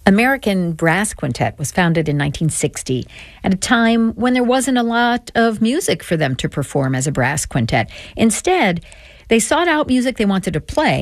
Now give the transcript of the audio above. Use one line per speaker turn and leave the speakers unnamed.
American Brass Quintet was founded in 1960 at a time when there wasn't a lot of music for them to perform as a brass quintet. Instead, they sought out music they wanted to play